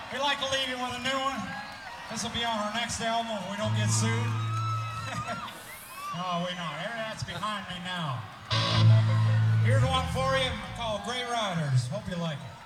We like to leave you with a new one. This will be on our next album if we don't get sued. No, we don't. That's behind me now. Here's one for you called Great Riders. Hope you like it.